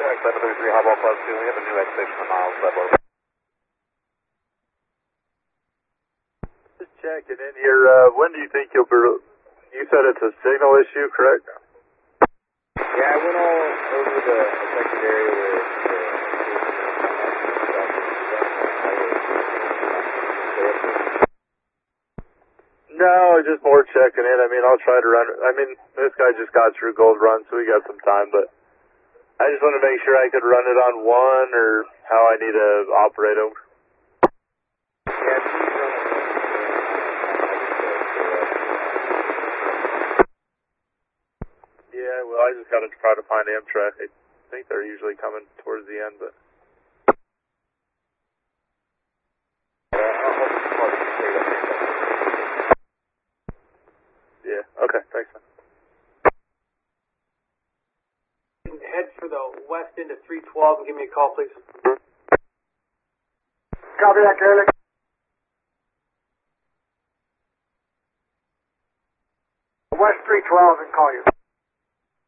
733 Highball Plus 2, we have a new X station on miles level. Just checking in here, when do you think you'll be, you said it's a signal issue, correct? Yeah, I went all over the affected area where No, just more checking in. I mean, I'll try to run it. I mean, this guy just got through Gold Run, so we got some time, but I just want to make sure I could run it on one or how I need to operate them. Yeah, well, I just got to try to find Amtrak. I think they're usually coming towards the end, but... Yeah, okay, thanks, man. Head for the west end of 312 and give me a call, please. Copy that, Carolyn. West 312 and call you.